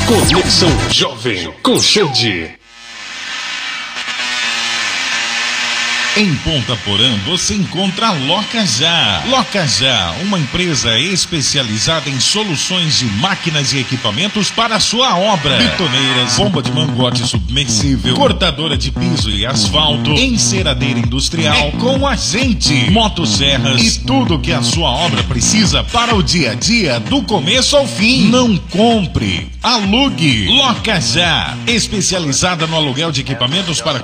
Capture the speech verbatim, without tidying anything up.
Conexão Jovem com Xande. Em Ponta Porã você encontra a Loca Já. Loca Já, uma empresa especializada em soluções de máquinas e equipamentos para a sua obra. Betoneiras, bomba de mangote submersível, cortadora de piso e asfalto, enceradeira industrial. É com a gente. Motosserras e tudo que a sua obra precisa para o dia a dia, do começo ao fim. Não compre, alugue. Loca Já, especializada no aluguel de equipamentos para